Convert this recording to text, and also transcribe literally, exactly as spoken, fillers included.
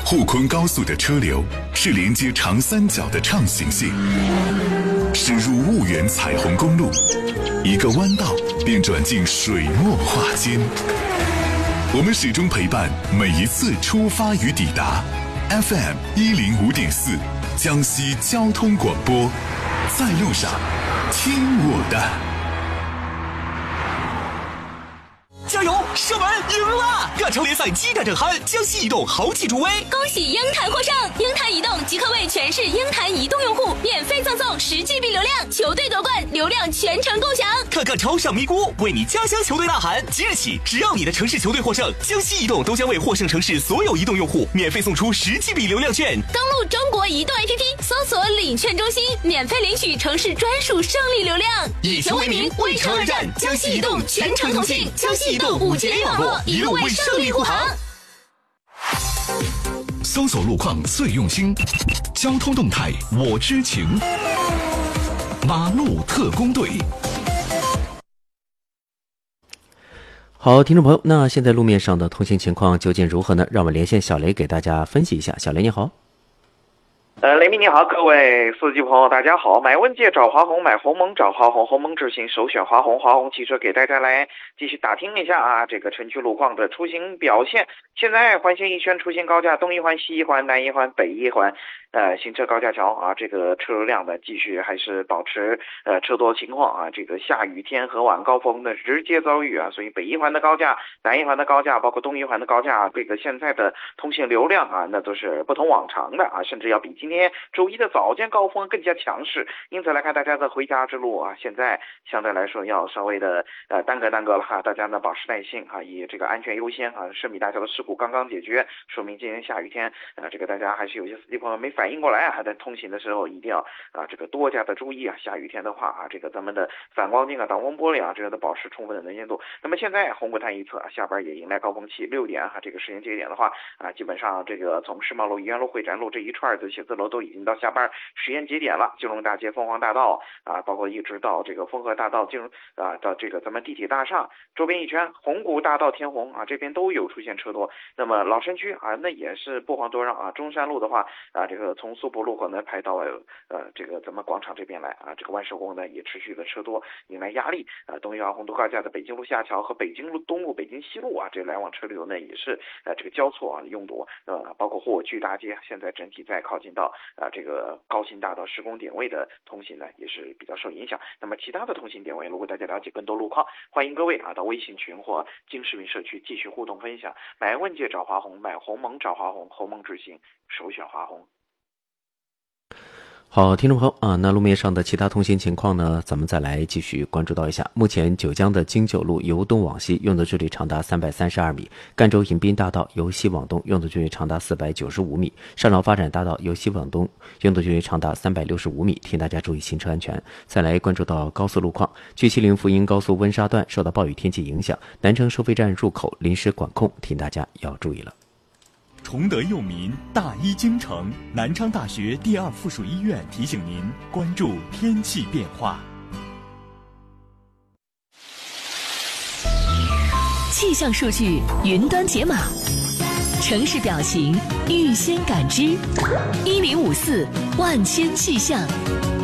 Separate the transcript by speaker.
Speaker 1: 沪昆高速的车流是连接长三角的畅行线，驶入婺源彩虹公路，一个弯道便转进水墨画间。我们始终陪伴每一次出发与抵达。F M 一零五点四，江西交通广播，在路上听我的。
Speaker 2: 加油！射门赢了！亚超联赛激战正酣，江西移动豪气助威，
Speaker 3: 恭喜鹰潭获胜！鹰潭移动即刻为全市鹰潭移动用户免费赠送十 G B 流量，球队夺冠，流量全程共享。
Speaker 2: 看看超上咪咕，为你家乡球队呐喊！即日起，只要你的城市球队获胜，江西移动都将为获胜城市所有移动用户免费送出十 G B 流量券。
Speaker 3: 登录中国移动 A P P， 搜索领券中心，免费领取城市专属胜利流量。
Speaker 2: 以球为名，为城而战，江西移动全程同信，江西移动五 G 网络，一路为胜利护航。
Speaker 4: 搜索路况最用心，交通动态我知情。马路特工队。
Speaker 5: 好，听众朋友，那现在路面上的通行情况究竟如何呢？让我们连线小雷给大家分析一下。小雷你好。
Speaker 6: 呃，雷鸣你好，各位司机朋友大家好。买问界找华虹，买鸿蒙找华虹，鸿蒙智行首选华虹，华虹汽车给大家来继续打听一下啊，这个城区路况的出行表现。现在环线一圈出行高架，东一环、西一环、南一环、北一环，呃，行车高架桥啊，这个车流量呢继续还是保持呃车多情况啊。这个下雨天和晚高峰的直接遭遇啊，所以北一环的高架、南一环的高架，包括东一环的高架，这个现在的通行流量啊，那都是不同往常的啊，甚至要比今天周一的早间高峰更加强势。因此来看，大家的回家之路啊，现在相对来说要稍微的呃耽搁耽搁了哈，大家呢保持耐心啊，以这个安全优先啊。胜米大桥的事故刚刚解决，说明今天下雨天呃这个大家还是有些司机朋友没反应过来啊，在通行的时候一定要啊这个多加的注意啊。下雨天的话啊，这个咱们的反光镜啊、挡风玻璃啊，这个都保持充分的能见度。那么现在红谷滩一侧啊，下边也迎来高峰期，六点啊这个时间节点的话啊，基本上这个从世贸路、宜园路、会展路这一串的写字楼都已经到下班时间节点了。金融大街、凤凰大道啊，包括一直到这个丰和大道、金融啊到这个咱们地铁大厦周边一圈，红谷大道、天虹啊这边都有出现车多。那么老城区啊，那也是不遑多让啊。中山路的话啊，这个从苏博路口呢排到呃这个咱们广场这边来啊，这个万寿宫呢也持续的车多，迎来压力啊。东一环红都高架的北京路下桥和北京路东路、北京西路啊，这来往车流呢也是呃这个交错啊拥堵，呃包括火炬大街现在整体在靠近到啊这个高新大道施工点位的通行呢也是比较受影响。那么其他的通行点位，如果大家了解更多路况，欢迎各位啊到微信群或金市民社区继续互动分享。买问界找华虹，买鸿蒙找华虹，鸿蒙智行首选华虹。
Speaker 5: 好，听众朋友啊，那路面上的其他通行情况呢，咱们再来继续关注到一下。目前九江的京九路由东往西用的距离长达三百三十二米，赣州迎宾大道由西往东用的距离长达四百九十五米，上饶发展大道由西往东用的距离长达三百六十五米，请大家注意行车安全。再来关注到高速路况，距麒麟福音高速温沙段受到暴雨天气影响，南城收费站入口临时管控，请大家要注意了。
Speaker 7: 崇德佑民，大医精诚，南昌大学第二附属医院提醒您关注天气变化。
Speaker 8: 气象数据云端解码，城市表情预先感知，一零五四万千气象。